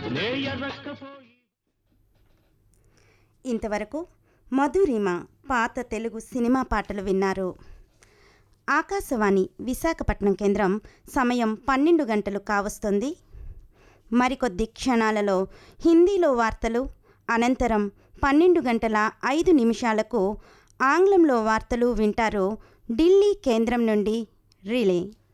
ఇంతవరకు మధురిమ పాత తెలుగు సినిమా పాటలు విన్నారు. ఆకాశవాణి విశాఖపట్నం కేంద్రం సమయం 12 గంటలు కావస్తుంది. మరికొద్ది క్షణాలలో హిందీలో వార్తలు, అనంతరం 12:05 ఆంగ్లంలో వార్తలు వింటారు ఢిల్లీ కేంద్రం నుండి రిలే.